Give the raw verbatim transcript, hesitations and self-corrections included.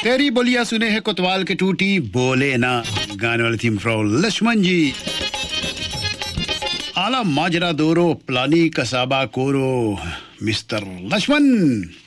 तेरी बोलिया सुने है कोतवाल के टूटी बोले ना गाने वाली थी फ्रॉम लक्ष्मण जी आला माजरा दोरो प्लानी कसाबा कोरो मिस्टर लक्ष्मण